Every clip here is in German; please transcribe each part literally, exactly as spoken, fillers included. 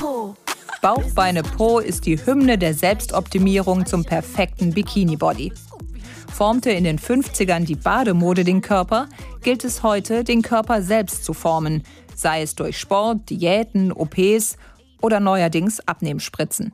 Po. Bauch, Beine, Po ist die Hymne der Selbstoptimierung zum perfekten Bikini-Body. Formte in den fünfzigern die Bademode den Körper, gilt es heute, den Körper selbst zu formen, sei es durch Sport, Diäten, O Ps oder neuerdings Abnehmspritzen.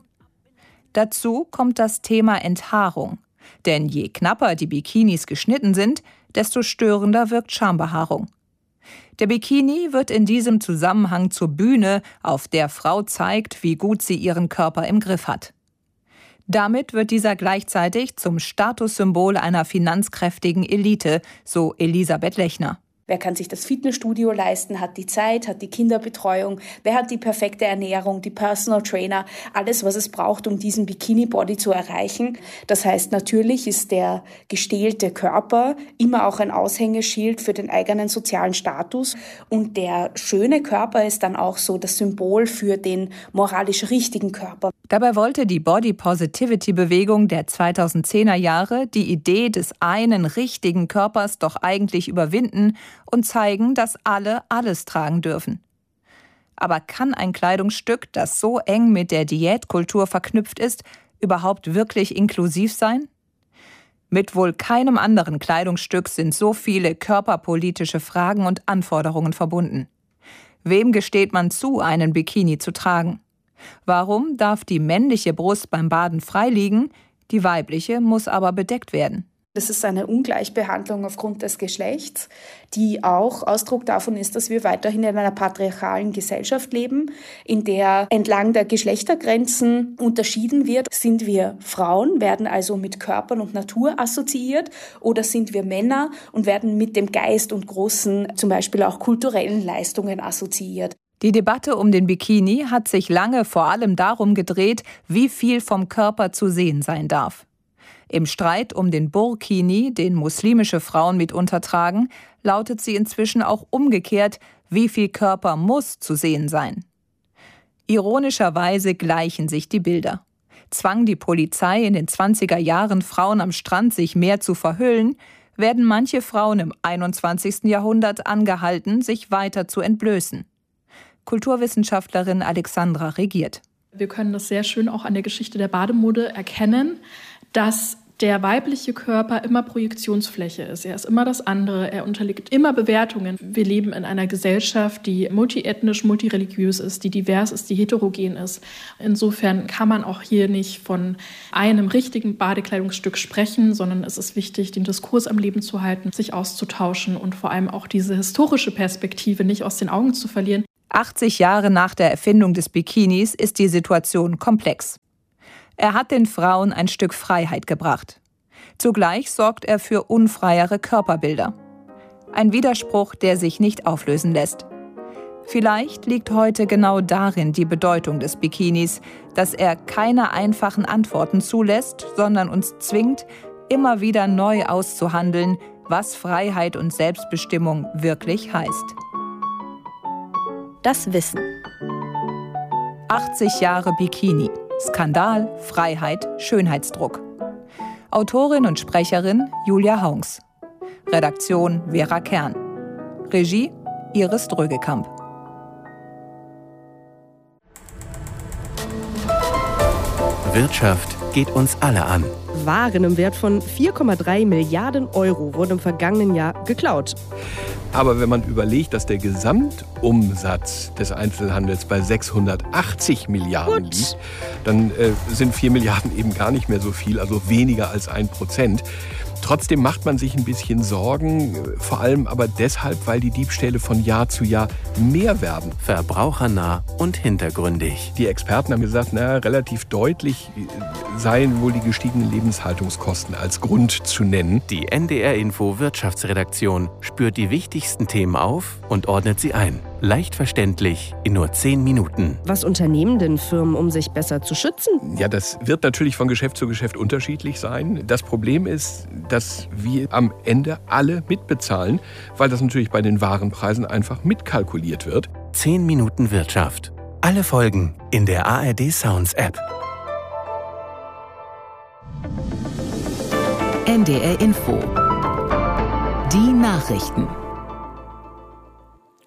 Dazu kommt das Thema Enthaarung. Denn je knapper die Bikinis geschnitten sind, desto störender wirkt Schambehaarung. Der Bikini wird in diesem Zusammenhang zur Bühne, auf der Frau zeigt, wie gut sie ihren Körper im Griff hat. Damit wird dieser gleichzeitig zum Statussymbol einer finanzkräftigen Elite, so Elisabeth Lechner. Wer kann sich das Fitnessstudio leisten, hat die Zeit, hat die Kinderbetreuung, wer hat die perfekte Ernährung, die Personal Trainer, alles, was es braucht, um diesen Bikini-Body zu erreichen. Das heißt, natürlich ist der gestählte Körper immer auch ein Aushängeschild für den eigenen sozialen Status. Und der schöne Körper ist dann auch so das Symbol für den moralisch richtigen Körper. Dabei wollte die Body-Positivity-Bewegung der zweitausendzehner Jahre die Idee des einen richtigen Körpers doch eigentlich überwinden und zeigen, dass alle alles tragen dürfen. Aber kann ein Kleidungsstück, das so eng mit der Diätkultur verknüpft ist, überhaupt wirklich inklusiv sein? Mit wohl keinem anderen Kleidungsstück sind so viele körperpolitische Fragen und Anforderungen verbunden. Wem gesteht man zu, einen Bikini zu tragen? Warum darf die männliche Brust beim Baden frei liegen, die weibliche muss aber bedeckt werden? Das ist eine Ungleichbehandlung aufgrund des Geschlechts, die auch Ausdruck davon ist, dass wir weiterhin in einer patriarchalen Gesellschaft leben, in der entlang der Geschlechtergrenzen unterschieden wird. Sind wir Frauen, werden also mit Körpern und Natur assoziiert, oder sind wir Männer und werden mit dem Geist und großen, zum Beispiel auch kulturellen Leistungen assoziiert? Die Debatte um den Bikini hat sich lange vor allem darum gedreht, wie viel vom Körper zu sehen sein darf. Im Streit um den Burkini, den muslimische Frauen mitunter tragen, lautet sie inzwischen auch umgekehrt, wie viel Körper muss zu sehen sein. Ironischerweise gleichen sich die Bilder. Zwang die Polizei in den zwanziger Jahren Frauen am Strand, sich mehr zu verhüllen, werden manche Frauen im einundzwanzigsten Jahrhundert angehalten, sich weiter zu entblößen. Kulturwissenschaftlerin Alexandra Regiert. Wir können das sehr schön auch an der Geschichte der Bademode erkennen, dass der weibliche Körper immer Projektionsfläche ist. Er ist immer das andere, er unterliegt immer Bewertungen. Wir leben in einer Gesellschaft, die multiethnisch, multireligiös ist, die divers ist, die heterogen ist. Insofern kann man auch hier nicht von einem richtigen Badekleidungsstück sprechen, sondern es ist wichtig, den Diskurs am Leben zu halten, sich auszutauschen und vor allem auch diese historische Perspektive nicht aus den Augen zu verlieren. achtzig Jahre nach der Erfindung des Bikinis ist die Situation komplex. Er hat den Frauen ein Stück Freiheit gebracht. Zugleich sorgt er für unfreiere Körperbilder. Ein Widerspruch, der sich nicht auflösen lässt. Vielleicht liegt heute genau darin die Bedeutung des Bikinis, dass er keine einfachen Antworten zulässt, sondern uns zwingt, immer wieder neu auszuhandeln, was Freiheit und Selbstbestimmung wirklich heißt. Das Wissen. achtzig Jahre Bikini. Skandal, Freiheit, Schönheitsdruck. Autorin und Sprecherin Julia Haunks. Redaktion Vera Kern. Regie Iris Drögekamp. Wirtschaft geht uns alle an. Waren im Wert von vier Komma drei Milliarden Euro wurden im vergangenen Jahr geklaut. Aber wenn man überlegt, dass der Gesamtumsatz des Einzelhandels bei sechshundertachtzig Milliarden Gut. liegt, dann äh, sind vier Milliarden eben gar nicht mehr so viel, also weniger als ein Prozent. Trotzdem macht man sich ein bisschen Sorgen, vor allem aber deshalb, weil die Diebstähle von Jahr zu Jahr mehr werden. Verbrauchernah und hintergründig. Die Experten haben gesagt, na, relativ deutlich seien wohl die gestiegenen Lebenshaltungskosten als Grund zu nennen. Die N D R-Info Wirtschaftsredaktion spürt die wichtigsten Themen auf und ordnet sie ein. Leicht verständlich in nur zehn Minuten. Was unternehmen denn Firmen, um sich besser zu schützen? Ja, das wird natürlich von Geschäft zu Geschäft unterschiedlich sein. Das Problem ist, dass wir am Ende alle mitbezahlen, weil das natürlich bei den Warenpreisen einfach mitkalkuliert wird. zehn Minuten Wirtschaft. Alle Folgen in der A R D Sounds App. N D R Info. Die Nachrichten.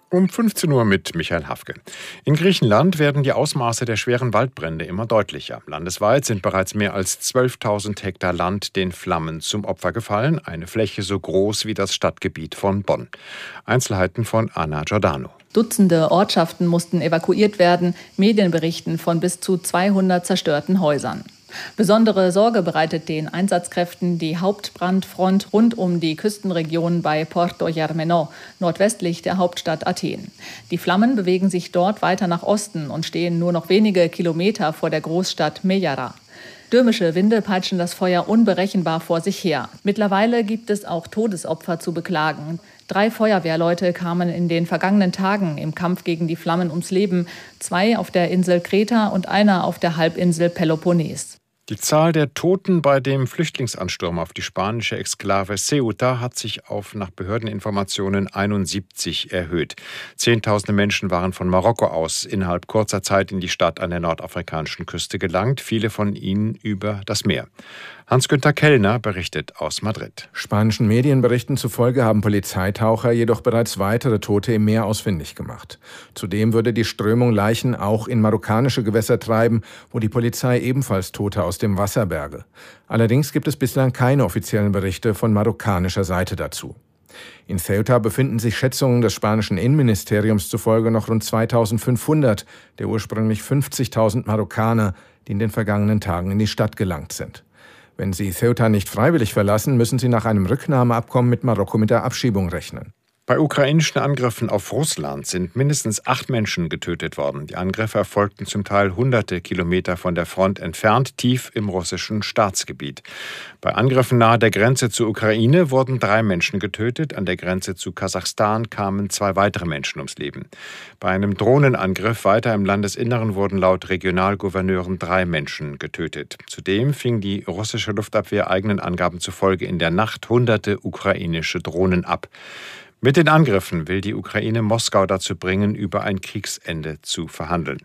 Um fünfzehn Uhr mit Michael Hafke. In Griechenland werden die Ausmaße der schweren Waldbrände immer deutlicher. Landesweit sind bereits mehr als zwölftausend Hektar Land den Flammen zum Opfer gefallen. Eine Fläche so groß wie das Stadtgebiet von Bonn. Einzelheiten von Anna Giordano. Dutzende Ortschaften mussten evakuiert werden. Medien berichten von bis zu zweihundert zerstörten Häusern. Besondere Sorge bereitet den Einsatzkräften die Hauptbrandfront rund um die Küstenregion bei Porto Germano, nordwestlich der Hauptstadt Athen. Die Flammen bewegen sich dort weiter nach Osten und stehen nur noch wenige Kilometer vor der Großstadt Mejara. Stürmische Winde peitschen das Feuer unberechenbar vor sich her. Mittlerweile gibt es auch Todesopfer zu beklagen. Drei Feuerwehrleute kamen in den vergangenen Tagen im Kampf gegen die Flammen ums Leben. Zwei auf der Insel Kreta und einer auf der Halbinsel Peloponnes. Die Zahl der Toten bei dem Flüchtlingsansturm auf die spanische Exklave Ceuta hat sich auf nach Behördeninformationen einundsiebzig erhöht. Zehntausende Menschen waren von Marokko aus innerhalb kurzer Zeit in die Stadt an der nordafrikanischen Küste gelangt, viele von ihnen über das Meer. Hans-Günther Kellner berichtet aus Madrid. Spanischen Medienberichten zufolge haben Polizeitaucher jedoch bereits weitere Tote im Meer ausfindig gemacht. Zudem würde die Strömung Leichen auch in marokkanische Gewässer treiben, wo die Polizei ebenfalls Tote aus dem Wasser berge. Allerdings gibt es bislang keine offiziellen Berichte von marokkanischer Seite dazu. In Ceuta befinden sich Schätzungen des spanischen Innenministeriums zufolge noch rund zweitausendfünfhundert der ursprünglich fünfzigtausend Marokkaner, die in den vergangenen Tagen in die Stadt gelangt sind. Wenn sie Ceuta nicht freiwillig verlassen, müssen sie nach einem Rücknahmeabkommen mit Marokko mit der Abschiebung rechnen. Bei ukrainischen Angriffen auf Russland sind mindestens acht Menschen getötet worden. Die Angriffe erfolgten zum Teil hunderte Kilometer von der Front entfernt, tief im russischen Staatsgebiet. Bei Angriffen nahe der Grenze zur Ukraine wurden drei Menschen getötet. An der Grenze zu Kasachstan kamen zwei weitere Menschen ums Leben. Bei einem Drohnenangriff weiter im Landesinneren wurden laut Regionalgouverneuren drei Menschen getötet. Zudem fing die russische Luftabwehr eigenen Angaben zufolge in der Nacht hunderte ukrainische Drohnen ab. Mit den Angriffen will die Ukraine Moskau dazu bringen, über ein Kriegsende zu verhandeln.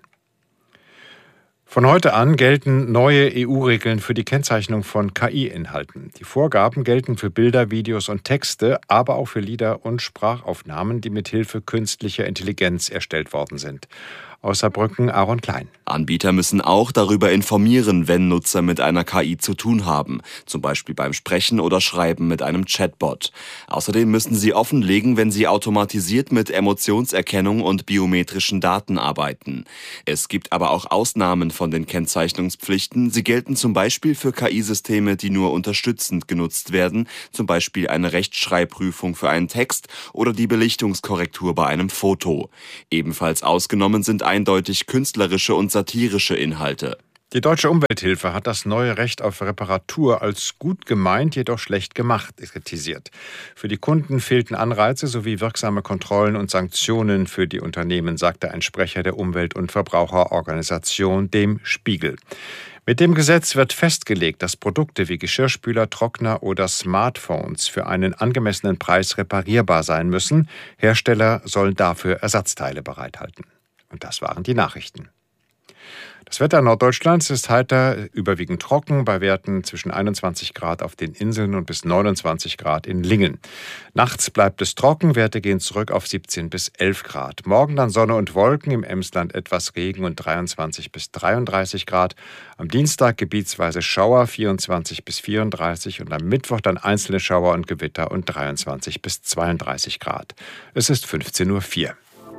Von heute an gelten neue E U-Regeln für die Kennzeichnung von K I-Inhalten. Die Vorgaben gelten für Bilder, Videos und Texte, aber auch für Lieder und Sprachaufnahmen, die mit Hilfe künstlicher Intelligenz erstellt worden sind. Aus Saarbrücken, Aaron Klein. Anbieter müssen auch darüber informieren, wenn Nutzer mit einer K I zu tun haben, zum Beispiel beim Sprechen oder Schreiben mit einem Chatbot. Außerdem müssen sie offenlegen, wenn sie automatisiert mit Emotionserkennung und biometrischen Daten arbeiten. Es gibt aber auch Ausnahmen von den Kennzeichnungspflichten. Sie gelten zum Beispiel für K I-Systeme, die nur unterstützend genutzt werden, zum Beispiel eine Rechtschreibprüfung für einen Text oder die Belichtungskorrektur bei einem Foto. Ebenfalls ausgenommen sind eindeutig künstlerische und satirische Inhalte. Die Deutsche Umwelthilfe hat das neue Recht auf Reparatur als gut gemeint, jedoch schlecht gemacht kritisiert. Für die Kunden fehlten Anreize sowie wirksame Kontrollen und Sanktionen für die Unternehmen, sagte ein Sprecher der Umwelt- und Verbraucherorganisation, dem Spiegel. Mit dem Gesetz wird festgelegt, dass Produkte wie Geschirrspüler, Trockner oder Smartphones für einen angemessenen Preis reparierbar sein müssen. Hersteller sollen dafür Ersatzteile bereithalten. Und das waren die Nachrichten. Das Wetter Norddeutschlands ist heiter, überwiegend trocken, bei Werten zwischen einundzwanzig Grad auf den Inseln und bis neunundzwanzig Grad in Lingen. Nachts bleibt es trocken, Werte gehen zurück auf siebzehn bis elf Grad. Morgen dann Sonne und Wolken, im Emsland etwas Regen und dreiundzwanzig bis dreiunddreißig Grad. Am Dienstag gebietsweise Schauer, vierundzwanzig bis vierunddreißig und am Mittwoch dann einzelne Schauer und Gewitter und dreiundzwanzig bis zweiunddreißig Grad. Es ist fünfzehn Uhr vier.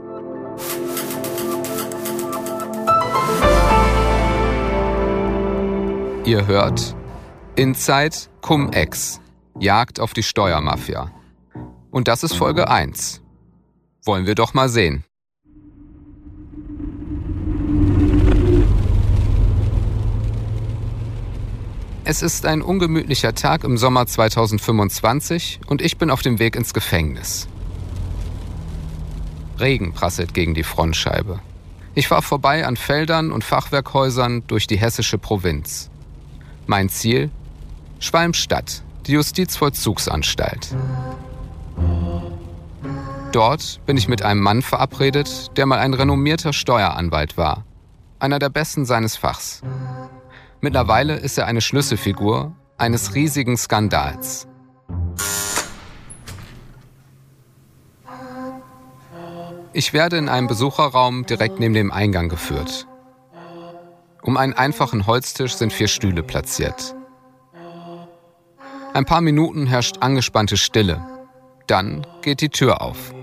Ihr hört Inside Cum-Ex, Jagd auf die Steuermafia. Und das ist Folge eins. Wollen wir doch mal sehen. Es ist ein ungemütlicher Tag im Sommer zweitausendfünfundzwanzig und ich bin auf dem Weg ins Gefängnis. Regen prasselt gegen die Frontscheibe. Ich fahre vorbei an Feldern und Fachwerkhäusern durch die hessische Provinz. Mein Ziel? Schwalmstadt, die Justizvollzugsanstalt. Dort bin ich mit einem Mann verabredet, der mal ein renommierter Steueranwalt war. Einer der besten seines Fachs. Mittlerweile ist er eine Schlüsselfigur eines riesigen Skandals. Ich werde in einen Besucherraum direkt neben dem Eingang geführt. Um einen einfachen Holztisch sind vier Stühle platziert. Ein paar Minuten herrscht angespannte Stille. Dann geht die Tür auf.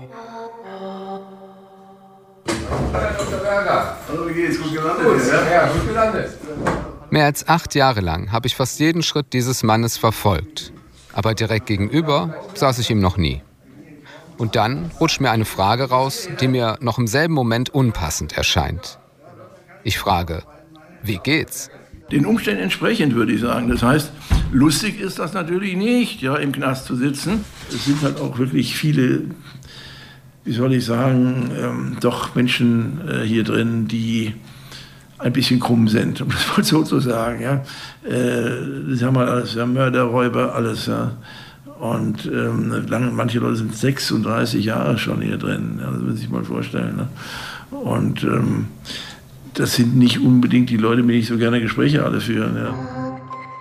Hallo, wie geht's? Gut gelandet? Gut, ja, gut gelandet. Mehr als acht Jahre lang habe ich fast jeden Schritt dieses Mannes verfolgt. Aber direkt gegenüber saß ich ihm noch nie. Und dann rutscht mir eine Frage raus, die mir noch im selben Moment unpassend erscheint. Ich frage, wie geht's? Den Umständen entsprechend, würde ich sagen. Das heißt, lustig ist das natürlich nicht, ja, im Knast zu sitzen. Es sind halt auch wirklich viele, wie soll ich sagen, ähm, doch Menschen äh, hier drin, die ein bisschen krumm sind, um das mal so zu sagen. Ja. Äh, das haben wir alles, ja, Mörder, Räuber, alles. Ja. Und ähm, lange, manche Leute sind sechsunddreißig Jahre schon hier drin, ja, das muss man sich mal vorstellen. Ne. Und ähm, das sind nicht unbedingt die Leute, mit denen ich so gerne Gespräche alle führen. Ja.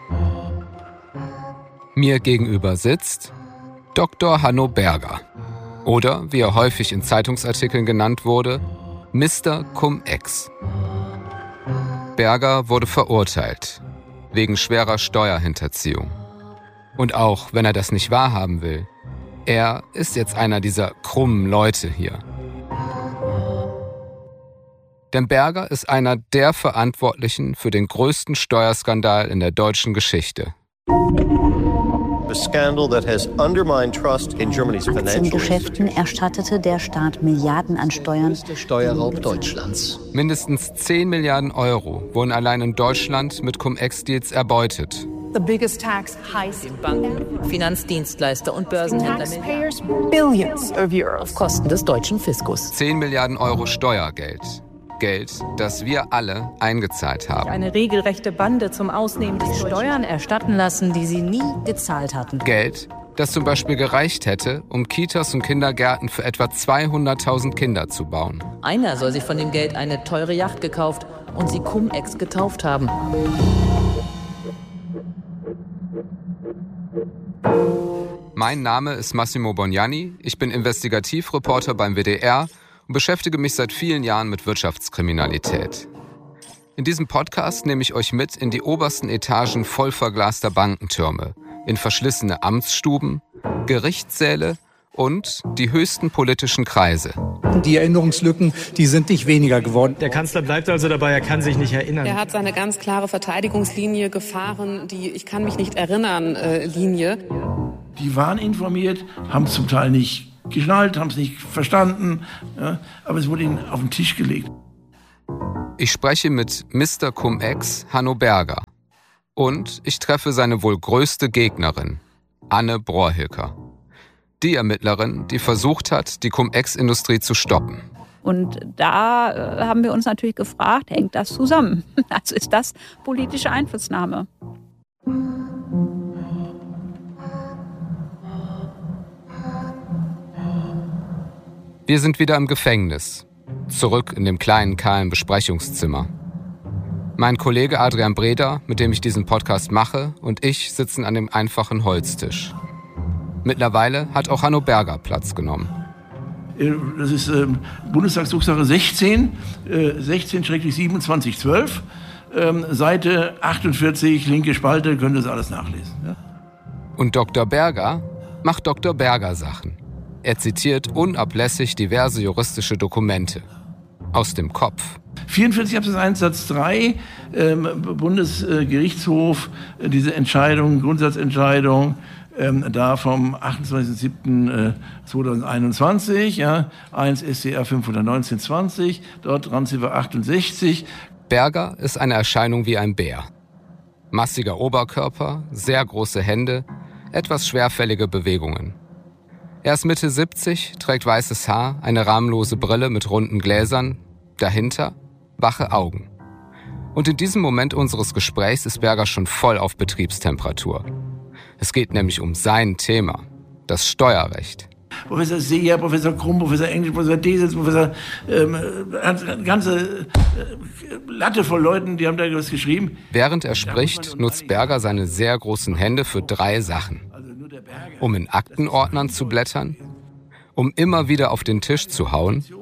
Mir gegenüber sitzt Doktor Hanno Berger. Oder, wie er häufig in Zeitungsartikeln genannt wurde, Mister Cum-Ex. Berger wurde verurteilt, wegen schwerer Steuerhinterziehung. Und auch wenn er das nicht wahrhaben will, er ist jetzt einer dieser krummen Leute hier. Denn Berger ist einer der Verantwortlichen für den größten Steuerskandal in der deutschen Geschichte. In Aktiengeschäften erstattete der Staat Milliarden an Steuern. Steuerraub Deutschlands. Mindestens zehn Milliarden Euro wurden allein in Deutschland mit Cum-Ex-Deals erbeutet. The biggest tax heist in Banken, Finanzdienstleister und Börsenhändler. Taxpayers billions of euros auf Kosten des deutschen Fiskus. zehn Milliarden Euro Steuergeld. Geld, das wir alle eingezahlt haben. Eine regelrechte Bande zum Ausnehmen des Steuern erstatten lassen, die sie nie gezahlt hatten. Geld, das zum Beispiel gereicht hätte, um Kitas und Kindergärten für etwa zweihunderttausend Kinder zu bauen. Einer soll sich von dem Geld eine teure Yacht gekauft und sie Cum-Ex getauft haben. Mein Name ist Massimo Bognani, ich bin Investigativreporter beim W D R und beschäftige mich seit vielen Jahren mit Wirtschaftskriminalität. In diesem Podcast nehme ich euch mit in die obersten Etagen voll verglaster Bankentürme, in verschlissene Amtsstuben, Gerichtssäle und die höchsten politischen Kreise. Die Erinnerungslücken, die sind nicht weniger geworden. Der Kanzler bleibt also dabei, er kann sich nicht erinnern. Er hat seine ganz klare Verteidigungslinie gefahren, die Ich kann mich nicht erinnern äh, Linie. Die waren informiert, haben es zum Teil nicht geschnallt, haben es nicht verstanden, ja, aber es wurde ihnen auf den Tisch gelegt. Ich spreche mit Mister Cum-Ex, Hanno Berger. Und ich treffe seine wohl größte Gegnerin, Anne Brohrhilker. Die Ermittlerin, die versucht hat, die Cum-Ex-Industrie zu stoppen. Und da äh, haben wir uns natürlich gefragt, hängt das zusammen? Also ist das politische Einflussnahme? Wir sind wieder im Gefängnis, zurück in dem kleinen, kahlen Besprechungszimmer. Mein Kollege Adrian Breda, mit dem ich diesen Podcast mache, und ich sitzen an dem einfachen Holztisch. Mittlerweile hat auch Hanno Berger Platz genommen. Das ist äh, Bundestagsdrucksache sechzehn, äh, sechzehn siebenundzwanzig zwölf, ähm, Seite achtundvierzig, linke Spalte, könnt ihr das alles nachlesen. Ja? Und Doktor Berger macht Doktor Berger Sachen. Er zitiert unablässig diverse juristische Dokumente. Aus dem Kopf. vierundvierzig Absatz eins Satz drei, ähm, Bundesgerichtshof, äh, diese Entscheidung, Grundsatzentscheidung, ähm, da vom achtundzwanzigsten siebten zweitausendeinundzwanzig, ja, eins S C R fünfhundertneunzehn zwanzig, dort Randziffer achtundsechzig. Berger ist eine Erscheinung wie ein Bär. Massiger Oberkörper, sehr große Hände, etwas schwerfällige Bewegungen. Er ist Mitte siebzig, trägt weißes Haar, eine rahmenlose Brille mit runden Gläsern, dahinter wache Augen. Und in diesem Moment unseres Gesprächs ist Berger schon voll auf Betriebstemperatur. Es geht nämlich um sein Thema, das Steuerrecht. Professor Seeger, Professor Krumm, Professor Englisch, Professor Desitz, Professor, ähm, eine ganze äh, Latte voll Leuten, die haben da was geschrieben. Während er spricht, nutzt Berger seine sehr großen Hände für drei Sachen. Um in Aktenordnern zu blättern, um immer wieder auf den Tisch zu hauen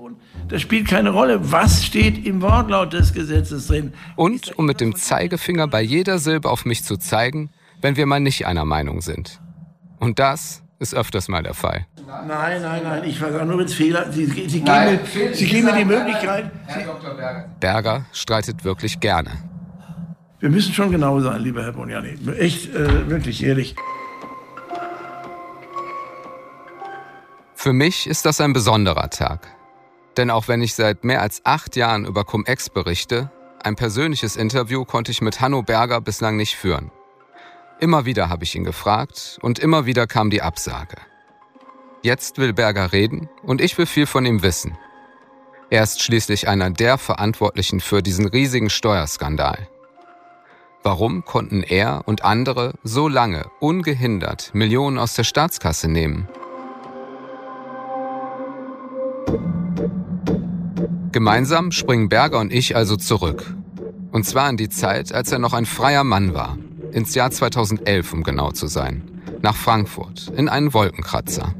Das spielt keine Rolle. Was steht im Wortlaut des Gesetzes drin? Und um mit dem Zeigefinger bei jeder Silbe auf mich zu zeigen, wenn wir mal nicht einer Meinung sind. Und das ist öfters mal der Fall. Nein, nein, nein, ich sage nur, wenn es Fehler... Sie, Sie, Sie geben, mir, Sie geben mir die Möglichkeit... Herr Doktor Berger. Berger streitet wirklich gerne. Wir müssen schon genau sein, lieber Herr Boniani. Echt, äh, wirklich, ehrlich. Für mich ist das ein besonderer Tag. Denn auch wenn ich seit mehr als acht Jahren über Cum-Ex berichte, ein persönliches Interview konnte ich mit Hanno Berger bislang nicht führen. Immer wieder habe ich ihn gefragt und immer wieder kam die Absage. Jetzt will Berger reden und ich will viel von ihm wissen. Er ist schließlich einer der Verantwortlichen für diesen riesigen Steuerskandal. Warum konnten er und andere so lange ungehindert Millionen aus der Staatskasse nehmen? Gemeinsam springen Berger und ich also zurück. Und zwar in die Zeit, als er noch ein freier Mann war. Ins Jahr zweitausendelf, um genau zu sein. Nach Frankfurt, in einen Wolkenkratzer.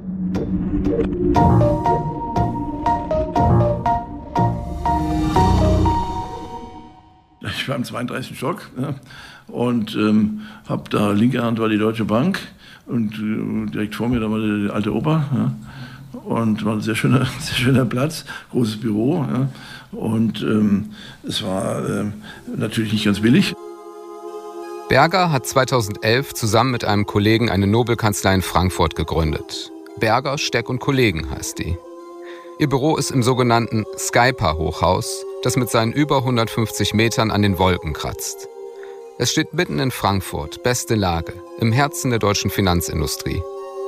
Ich war im zweiunddreißigsten Stock, ja, und ähm, habe da, linke Hand war die Deutsche Bank und äh, direkt vor mir da war die alte Oper. Ja, und war ein sehr schöner, sehr schöner Platz, großes Büro. Ja, und ähm, es war äh, natürlich nicht ganz billig. Berger hat zweitausendelf zusammen mit einem Kollegen eine Nobelkanzlei in Frankfurt gegründet. Berger, Steck und Kollegen heißt die. Ihr Büro ist im sogenannten Skypa-Hochhaus, das mit seinen über hundertfünfzig Metern an den Wolken kratzt. Es steht mitten in Frankfurt, beste Lage, im Herzen der deutschen Finanzindustrie.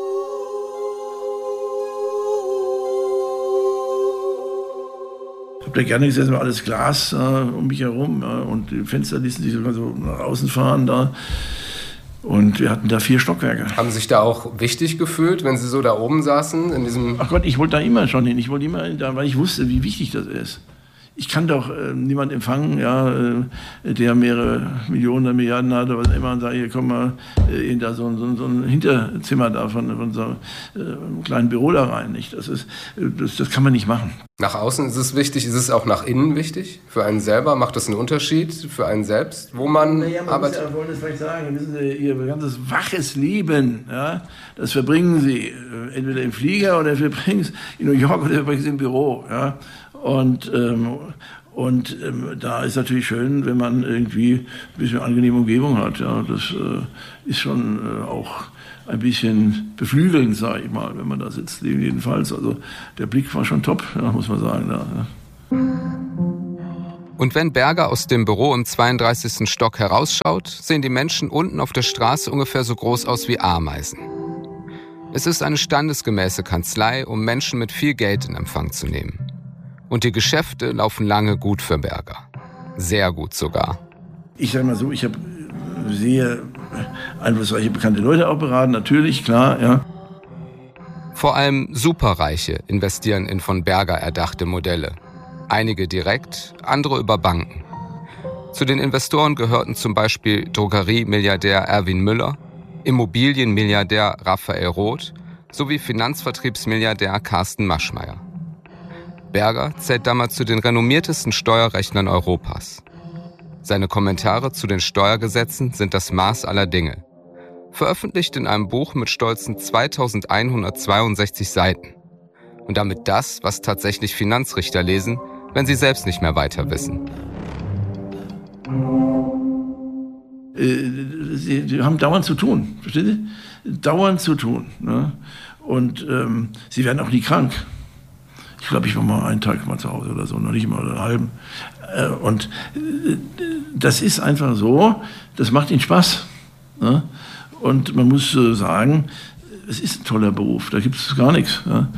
Ich habe da gerne gesessen, war alles Glas äh, um mich herum, ja, und die Fenster ließen sich sogar so nach außen fahren da. Und wir hatten da vier Stockwerke. Haben Sie sich da auch wichtig gefühlt, wenn Sie so da oben saßen? In diesem Ach Gott, ich wollte da immer schon hin. Ich wollte immer da, weil ich wusste, wie wichtig das ist. Ich kann doch äh, niemanden empfangen, ja, äh, der mehrere Millionen oder Milliarden hat oder was immer, und sage, hier komm mal äh, in da so, so, so ein Hinterzimmer da von, von so äh, einem kleinen Büro da rein. Nicht? Das, ist, das, das kann man nicht machen. Nach außen ist es wichtig, ist es auch nach innen wichtig? Für einen selber macht das einen Unterschied für einen selbst, wo man, naja, man arbeitet? Muss ja, wollen das vielleicht sagen, wissen Sie, Ihr ganzes waches Leben, ja, das verbringen Sie äh, entweder im Flieger oder wir verbringen es in New York oder wir verbringen es im Büro. Ja. Und, ähm, und ähm, da ist natürlich schön, wenn man irgendwie ein bisschen angenehme Umgebung hat. Ja. Das äh, ist schon äh, auch ein bisschen beflügelnd, sage ich mal, wenn man da sitzt, jedenfalls. Also der Blick war schon top, ja, muss man sagen. Da, ja. Und wenn Berger aus dem Büro im zweiunddreißigsten Stock herausschaut, sehen die Menschen unten auf der Straße ungefähr so groß aus wie Ameisen. Es ist eine standesgemäße Kanzlei, um Menschen mit viel Geld in Empfang zu nehmen. Und die Geschäfte laufen lange gut für Berger. Sehr gut sogar. Ich sage mal so, ich habe sehr einflussreiche bekannte Leute auch beraten, natürlich, klar, ja. Vor allem Superreiche investieren in von Berger erdachte Modelle. Einige direkt, andere über Banken. Zu den Investoren gehörten zum Beispiel Drogeriemilliardär Erwin Müller, Immobilienmilliardär Raphael Roth sowie Finanzvertriebsmilliardär Carsten Maschmeyer. Berger zählt damals zu den renommiertesten Steuerrechnern Europas. Seine Kommentare zu den Steuergesetzen sind das Maß aller Dinge. Veröffentlicht in einem Buch mit stolzen zweitausendeinhundertzweiundsechzig Seiten. Und damit das, was tatsächlich Finanzrichter lesen, wenn sie selbst nicht mehr weiter wissen. Sie, sie haben dauernd zu tun, verstehen Sie? Dauernd zu tun. Ne? Und ähm, sie werden auch nie krank. Ich glaube, ich war mal einen Tag mal zu Hause oder so, noch nicht mal einen halben. Äh, und äh, das ist einfach so, das macht ihnen Spaß. Ne? Und man muss äh, sagen, es ist ein toller Beruf, da gibt es gar nichts. Ne?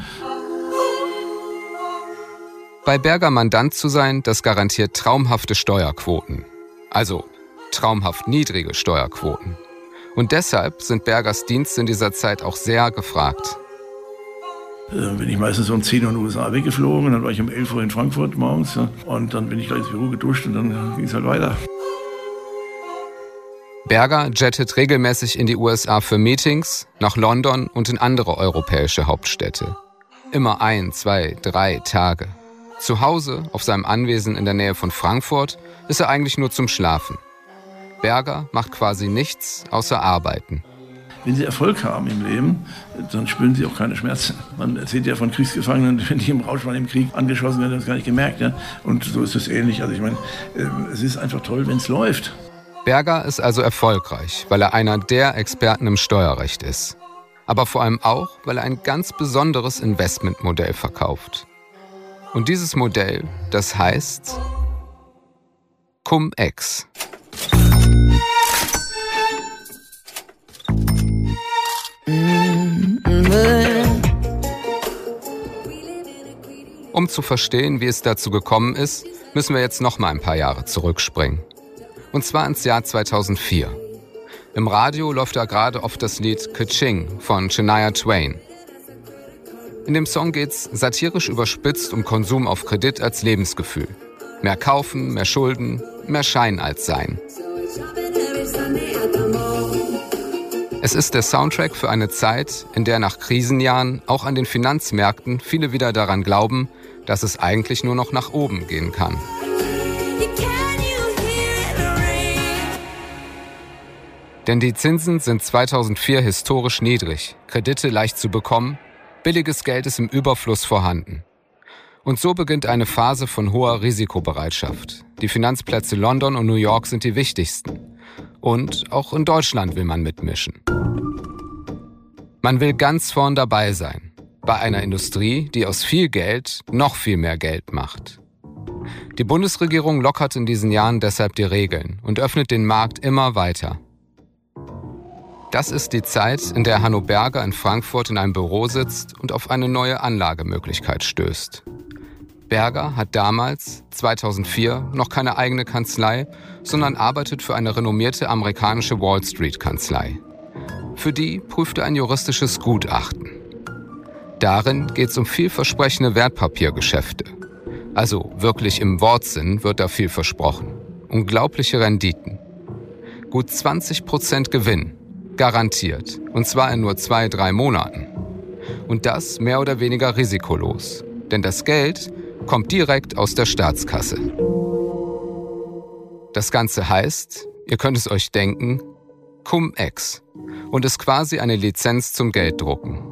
Bei Berger Mandant zu sein, das garantiert traumhafte Steuerquoten. Also traumhaft niedrige Steuerquoten. Und deshalb sind Bergers Dienste in dieser Zeit auch sehr gefragt. Bin ich meistens um zehn Uhr in den U S A weggeflogen, dann war ich um elf Uhr in Frankfurt morgens, ja, und dann bin ich gleich ins Büro geduscht und dann ging es halt weiter. Berger jettet regelmäßig in die U S A für Meetings, nach London und in andere europäische Hauptstädte. Immer ein, zwei, drei Tage. Zu Hause, auf seinem Anwesen in der Nähe von Frankfurt, ist er eigentlich nur zum Schlafen. Berger macht quasi nichts außer arbeiten. Wenn Sie Erfolg haben im Leben, dann spüren Sie auch keine Schmerzen. Man erzählt ja von Kriegsgefangenen, wenn die im Rausch waren im Krieg angeschossen werden, haben das gar nicht gemerkt. Ja? Und so ist es ähnlich. Also ich meine, es ist einfach toll, wenn es läuft. Berger ist also erfolgreich, weil er einer der Experten im Steuerrecht ist. Aber vor allem auch, weil er ein ganz besonderes Investmentmodell verkauft. Und dieses Modell, das heißt Cum-Ex. Um zu verstehen, wie es dazu gekommen ist, müssen wir jetzt noch mal ein paar Jahre zurückspringen. Und zwar ins Jahr zweitausendvier. Im Radio läuft da gerade oft das Lied Ka-Ching von Shania Twain. In dem Song geht's satirisch überspitzt um Konsum auf Kredit als Lebensgefühl. Mehr kaufen, mehr Schulden, mehr Schein als Sein. Es ist der Soundtrack für eine Zeit, in der nach Krisenjahren auch an den Finanzmärkten viele wieder daran glauben, dass es eigentlich nur noch nach oben gehen kann. Denn die Zinsen sind zweitausendvier historisch niedrig, Kredite leicht zu bekommen, billiges Geld ist im Überfluss vorhanden. Und so beginnt eine Phase von hoher Risikobereitschaft. Die Finanzplätze London und New York sind die wichtigsten. Und auch in Deutschland will man mitmischen. Man will ganz vorn dabei sein. Bei einer Industrie, die aus viel Geld noch viel mehr Geld macht. Die Bundesregierung lockert in diesen Jahren deshalb die Regeln und öffnet den Markt immer weiter. Das ist die Zeit, in der Hanno Berger in Frankfurt in einem Büro sitzt und auf eine neue Anlagemöglichkeit stößt. Berger hat damals, zweitausendvier, noch keine eigene Kanzlei, sondern arbeitet für eine renommierte amerikanische Wall-Street-Kanzlei. Für die prüft er ein juristisches Gutachten. Darin geht es um vielversprechende Wertpapiergeschäfte. Also wirklich im Wortsinn wird da viel versprochen. Unglaubliche Renditen. Gut zwanzig Prozent Gewinn. Garantiert. Und zwar in nur zwei, drei Monaten. Und das mehr oder weniger risikolos. Denn das Geld kommt direkt aus der Staatskasse. Das Ganze heißt, ihr könnt es euch denken, Cum-Ex und ist quasi eine Lizenz zum Gelddrucken.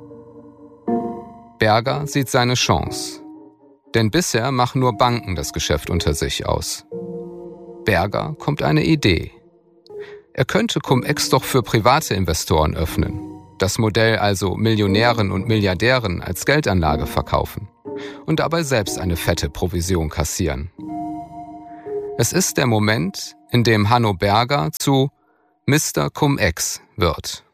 Berger sieht seine Chance. Denn bisher machen nur Banken das Geschäft unter sich aus. Berger kommt eine Idee. Er könnte Cum-Ex doch für private Investoren öffnen. Das Modell also Millionären und Milliardären als Geldanlage verkaufen. Und dabei selbst eine fette Provision kassieren. Es ist der Moment, in dem Hanno Berger zu Mister Cum-Ex wird.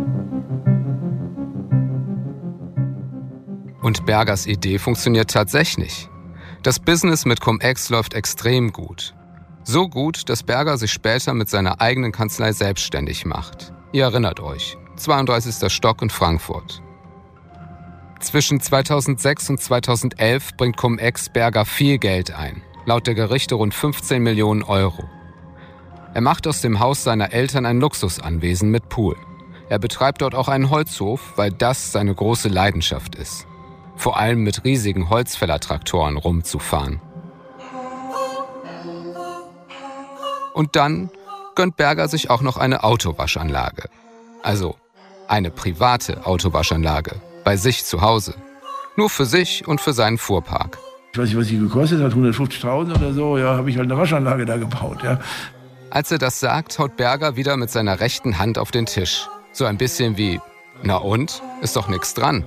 Und Bergers Idee funktioniert tatsächlich. Das Business mit Cum-Ex läuft extrem gut. So gut, dass Berger sich später mit seiner eigenen Kanzlei selbstständig macht. Ihr erinnert euch, zweiunddreißigster Stock in Frankfurt. Zwischen zweitausendsechs und zweitausendelf bringt Cum-Ex Berger viel Geld ein, laut der Gerichte rund fünfzehn Millionen Euro. Er macht aus dem Haus seiner Eltern ein Luxusanwesen mit Pool. Er betreibt dort auch einen Holzhof, weil das seine große Leidenschaft ist. Vor allem mit riesigen Holzfällertraktoren rumzufahren. Und dann gönnt Berger sich auch noch eine Autowaschanlage. Also eine private Autowaschanlage bei sich zu Hause. Nur für sich und für seinen Fuhrpark. Ich weiß nicht, was die gekostet hat, hundertfünfzigtausend oder so. Ja, habe ich halt eine Waschanlage da gebaut. Ja. Als er das sagt, haut Berger wieder mit seiner rechten Hand auf den Tisch. So ein bisschen wie, na und? Ist doch nichts dran.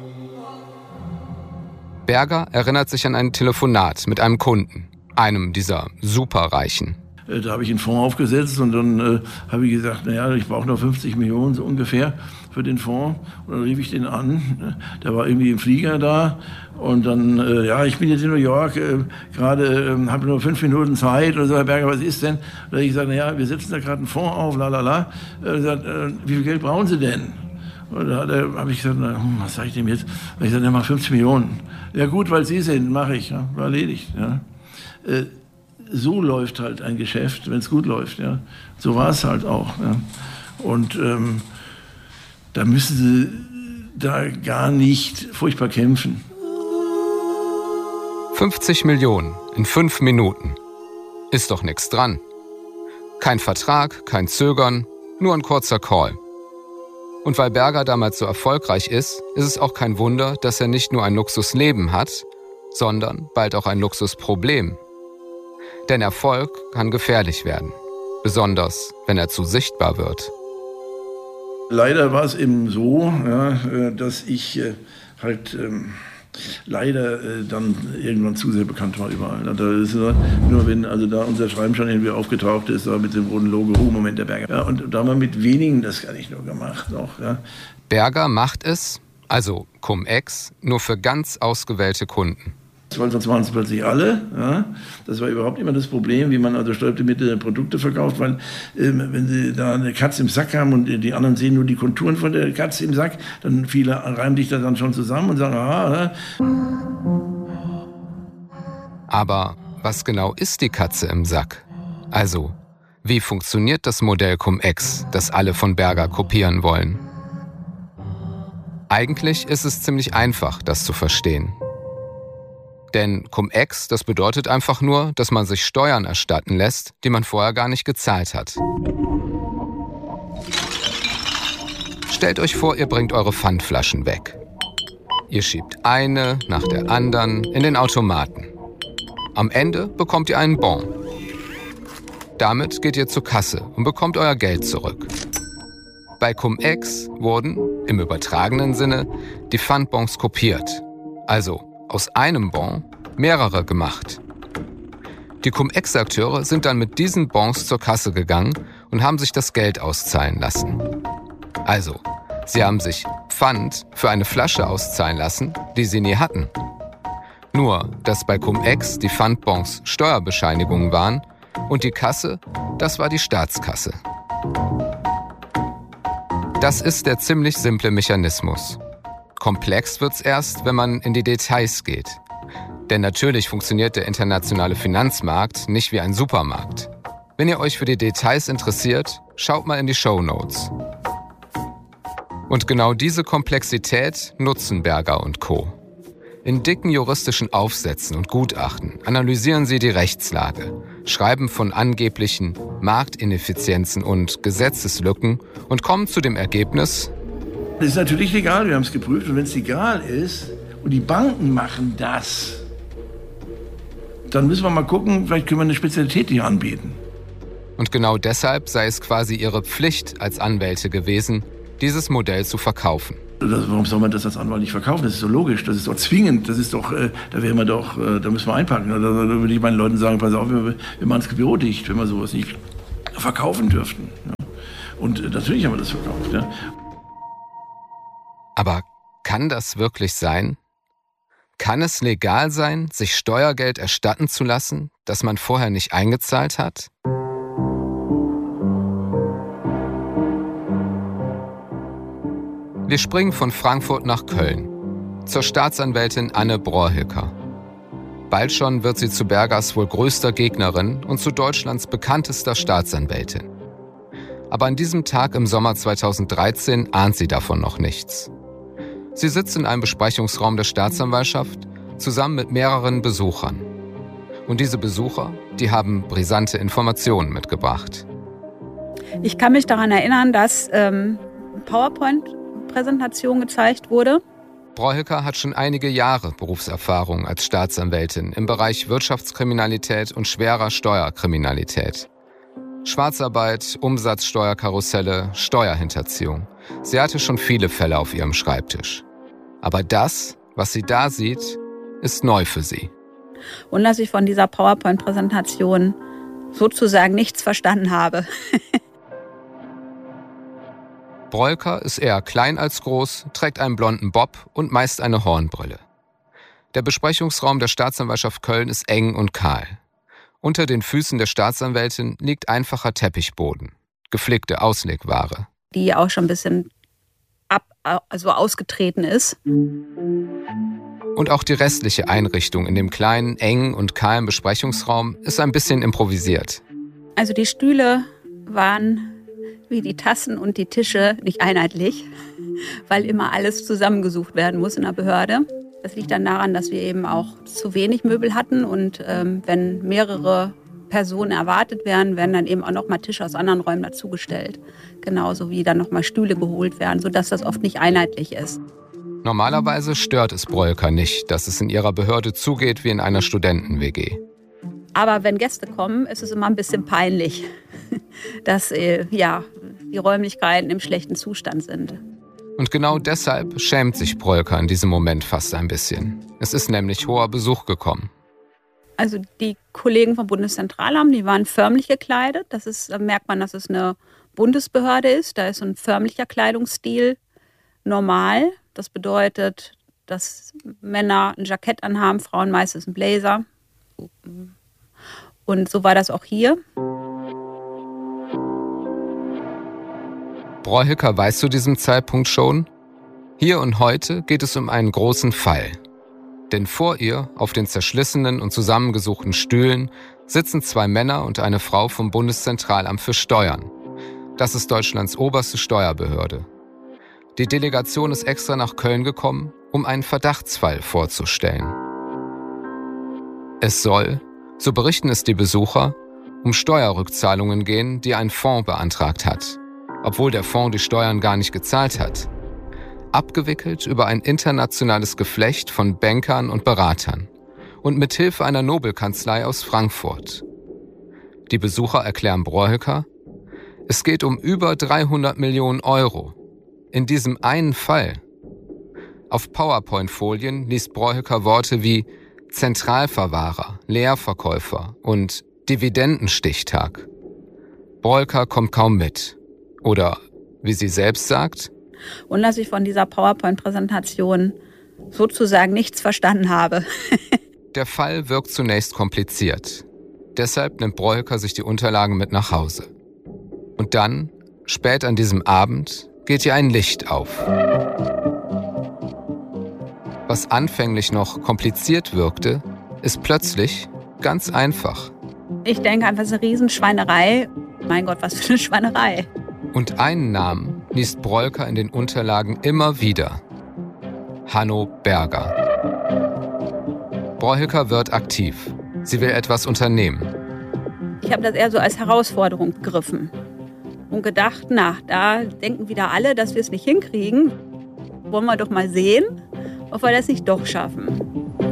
Berger erinnert sich an ein Telefonat mit einem Kunden, einem dieser Superreichen. Da habe ich einen Fonds aufgesetzt und dann äh, habe ich gesagt, naja, ich brauche noch fünfzig Millionen so ungefähr für den Fonds. Und dann rief ich den an, der war irgendwie im Flieger da und dann, äh, ja, ich bin jetzt in New York, äh, gerade äh, habe nur fünf Minuten Zeit oder so, Herr Berger, was ist denn? Und ich sage, naja, wir setzen da gerade einen Fonds auf, lalala. Er sagt, äh, wie viel Geld brauchen Sie denn? Und da habe ich gesagt, na, was sage ich dem jetzt? Und ich sage, ja, mach fünfzig Millionen. Ja gut, weil Sie sind, mache ich, ja, war erledigt. Ja. Äh, So läuft halt ein Geschäft, wenn es gut läuft. Ja. So war es halt auch. Ja. Und ähm, da müssen sie da gar nicht furchtbar kämpfen. fünfzig Millionen in fünf Minuten. Ist doch nichts dran. Kein Vertrag, kein Zögern, nur ein kurzer Call. Und weil Berger damals so erfolgreich ist, ist es auch kein Wunder, dass er nicht nur ein Luxusleben hat, sondern bald auch ein Luxusproblem. Denn Erfolg kann gefährlich werden, besonders wenn er zu sichtbar wird. Leider war es eben so, ja, dass ich äh, halt ähm, leider äh, dann irgendwann zu sehr bekannt war überall. Da ist nur, nur wenn also da unser Schreiben schon irgendwie aufgetaucht ist, da mit dem roten Logo, oh, Moment, der Berger. Ja, und da haben wir mit wenigen das gar nicht nur gemacht. Noch, ja. Berger macht es, also Cum-Ex, nur für ganz ausgewählte Kunden. Weil sonst waren es plötzlich alle. Ja. Das war überhaupt immer das Problem, wie man also steuerbedingte Produkte verkauft, weil äh, wenn Sie da eine Katze im Sack haben und die anderen sehen nur die Konturen von der Katze im Sack, dann viele reimen sich das dann schon zusammen und sagen, aha. Ja. Aber was genau ist die Katze im Sack? Also, wie funktioniert das Modell Cum-Ex, das alle von Berger kopieren wollen? Eigentlich ist es ziemlich einfach, das zu verstehen. Denn Cum-Ex, das bedeutet einfach nur, dass man sich Steuern erstatten lässt, die man vorher gar nicht gezahlt hat. Stellt euch vor, ihr bringt eure Pfandflaschen weg. Ihr schiebt eine nach der anderen in den Automaten. Am Ende bekommt ihr einen Bon. Damit geht ihr zur Kasse und bekommt euer Geld zurück. Bei Cum-Ex wurden, im übertragenen Sinne, die Pfandbons kopiert. Also aus einem Bon mehrere gemacht. Die Cum-Ex-Akteure sind dann mit diesen Bons zur Kasse gegangen und haben sich das Geld auszahlen lassen. Also, sie haben sich Pfand für eine Flasche auszahlen lassen, die sie nie hatten. Nur, dass bei Cum-Ex die Pfandbons Steuerbescheinigungen waren und die Kasse, das war die Staatskasse. Das ist der ziemlich simple Mechanismus. Komplex wird's erst, wenn man in die Details geht. Denn natürlich funktioniert der internationale Finanzmarkt nicht wie ein Supermarkt. Wenn ihr euch für die Details interessiert, schaut mal in die Shownotes. Und genau diese Komplexität nutzen Berger und Co. In dicken juristischen Aufsätzen und Gutachten analysieren sie die Rechtslage, schreiben von angeblichen Marktineffizienzen und Gesetzeslücken und kommen zu dem Ergebnis: Das ist natürlich legal, wir haben es geprüft. Und wenn es legal ist und die Banken machen das, dann müssen wir mal gucken, vielleicht können wir eine Spezialität hier anbieten. Und genau deshalb sei es quasi ihre Pflicht als Anwälte gewesen, dieses Modell zu verkaufen. Das, warum soll man das als Anwalt nicht verkaufen? Das ist so logisch, das ist doch zwingend, das ist doch, äh, da wären wir doch, äh, da müssen wir einpacken. Da, da würde ich meinen Leuten sagen, pass auf, wir, wir machen das Büro dicht, wenn wir sowas nicht verkaufen dürften. Ja. Und äh, natürlich haben wir das verkauft, ja. Aber kann das wirklich sein? Kann es legal sein, sich Steuergeld erstatten zu lassen, das man vorher nicht eingezahlt hat? Wir springen von Frankfurt nach Köln, zur Staatsanwältin Anne Brohrhilker. Bald schon wird sie zu Bergers wohl größter Gegnerin und zu Deutschlands bekanntester Staatsanwältin. Aber an diesem Tag im Sommer zweitausenddreizehn ahnt sie davon noch nichts. Sie sitzt in einem Besprechungsraum der Staatsanwaltschaft zusammen mit mehreren Besuchern. Und diese Besucher, die haben brisante Informationen mitgebracht. Ich kann mich daran erinnern, dass ähm, PowerPoint-Präsentation gezeigt wurde. Brohrhilker hat schon einige Jahre Berufserfahrung als Staatsanwältin im Bereich Wirtschaftskriminalität und schwerer Steuerkriminalität. Schwarzarbeit, Umsatzsteuerkarusselle, Steuerhinterziehung. Sie hatte schon viele Fälle auf ihrem Schreibtisch. Aber das, was sie da sieht, ist neu für sie. Und dass ich von dieser PowerPoint-Präsentation sozusagen nichts verstanden habe. Brohrhilker ist eher klein als groß, trägt einen blonden Bob und meist eine Hornbrille. Der Besprechungsraum der Staatsanwaltschaft Köln ist eng und kahl. Unter den Füßen der Staatsanwältin liegt einfacher Teppichboden, gepflegte Auslegware. Die auch schon ein bisschen ab, also ausgetreten ist. Und auch die restliche Einrichtung in dem kleinen, engen und kahlen Besprechungsraum ist ein bisschen improvisiert. Also die Stühle waren wie die Tassen und die Tische nicht einheitlich, weil immer alles zusammengesucht werden muss in der Behörde. Das liegt dann daran, dass wir eben auch zu wenig Möbel hatten und ähm, wenn mehrere Personen erwartet werden, werden dann eben auch noch mal Tische aus anderen Räumen dazugestellt. Genauso wie dann noch mal Stühle geholt werden, sodass das oft nicht einheitlich ist. Normalerweise stört es Broilka nicht, dass es in ihrer Behörde zugeht wie in einer Studenten-W G. Aber wenn Gäste kommen, ist es immer ein bisschen peinlich, dass äh, ja, die Räumlichkeiten im schlechten Zustand sind. Und genau deshalb schämt sich Broilka in diesem Moment fast ein bisschen. Es ist nämlich hoher Besuch gekommen. Also die Kollegen vom Bundeszentralamt, die waren förmlich gekleidet. Das ist, da merkt man, dass es eine Bundesbehörde ist. Da ist so ein förmlicher Kleidungsstil normal. Das bedeutet, dass Männer ein Jackett anhaben, Frauen meistens ein Blazer. Und so war das auch hier. Broilka weiß zu diesem Zeitpunkt schon, hier und heute geht es um einen großen Fall. Denn vor ihr, auf den zerschlissenen und zusammengesuchten Stühlen, sitzen zwei Männer und eine Frau vom Bundeszentralamt für Steuern. Das ist Deutschlands oberste Steuerbehörde. Die Delegation ist extra nach Köln gekommen, um einen Verdachtsfall vorzustellen. Es soll, so berichten es die Besucher, um Steuerrückzahlungen gehen, die ein Fonds beantragt hat, obwohl der Fonds die Steuern gar nicht gezahlt hat. Abgewickelt über ein internationales Geflecht von Bankern und Beratern und mit Hilfe einer Nobelkanzlei aus Frankfurt. Die Besucher erklären Broilka, es geht um über dreihundert Millionen Euro. In diesem einen Fall. Auf PowerPoint-Folien liest Broilka Worte wie Zentralverwahrer, Leerverkäufer und Dividendenstichtag. Broilka kommt kaum mit. Oder, wie sie selbst sagt, und dass ich von dieser PowerPoint-Präsentation sozusagen nichts verstanden habe. Der Fall wirkt zunächst kompliziert. Deshalb nimmt Broilka sich die Unterlagen mit nach Hause. Und dann, spät an diesem Abend, geht ihr ein Licht auf. Was anfänglich noch kompliziert wirkte, ist plötzlich ganz einfach. Ich denke einfach, es ist eine Riesenschweinerei. Mein Gott, was für eine Schweinerei. Und einen Namen liest Broilka in den Unterlagen immer wieder. Hanno Berger. Broilka wird aktiv. Sie will etwas unternehmen. Ich habe das eher so als Herausforderung begriffen und gedacht, na, da denken wieder alle, dass wir es nicht hinkriegen. Wollen wir doch mal sehen, ob wir das nicht doch schaffen.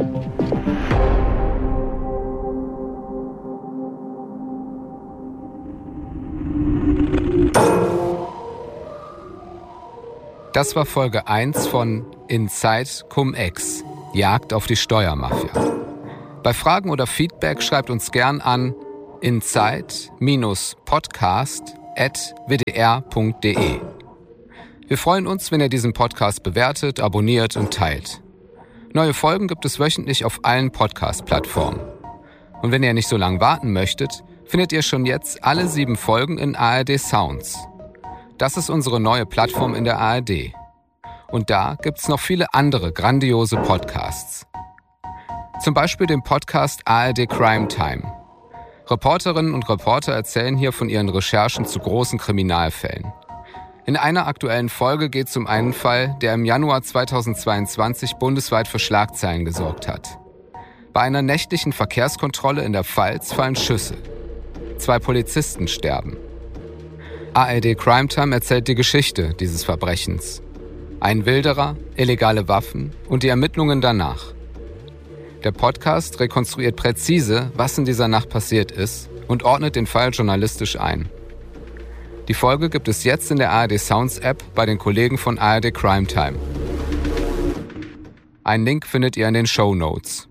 Das war Folge eins von Inside Cum-Ex, Jagd auf die Steuermafia. Bei Fragen oder Feedback schreibt uns gern an inside podcast at w d r punkt d e. Wir freuen uns, wenn ihr diesen Podcast bewertet, abonniert und teilt. Neue Folgen gibt es wöchentlich auf allen Podcast-Plattformen. Und wenn ihr nicht so lange warten möchtet, findet ihr schon jetzt alle sieben Folgen in A R D Sounds. Das ist unsere neue Plattform in der A R D. Und da gibt's noch viele andere grandiose Podcasts. Zum Beispiel den Podcast A R D Crime Time. Reporterinnen und Reporter erzählen hier von ihren Recherchen zu großen Kriminalfällen. In einer aktuellen Folge geht es um einen Fall, der im Januar zweitausendzweiundzwanzig bundesweit für Schlagzeilen gesorgt hat. Bei einer nächtlichen Verkehrskontrolle in der Pfalz fallen Schüsse. Zwei Polizisten sterben. A R D Crime Time erzählt die Geschichte dieses Verbrechens. Ein Wilderer, illegale Waffen und die Ermittlungen danach. Der Podcast rekonstruiert präzise, was in dieser Nacht passiert ist und ordnet den Fall journalistisch ein. Die Folge gibt es jetzt in der A R D Sounds App bei den Kollegen von A R D Crime Time. Einen Link findet ihr in den Shownotes.